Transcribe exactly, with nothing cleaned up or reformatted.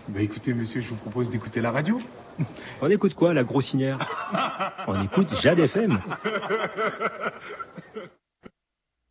Bah écoutez, monsieur, je vous propose d'écouter la radio. On écoute quoi, la grossinière? On écoute Jade F M.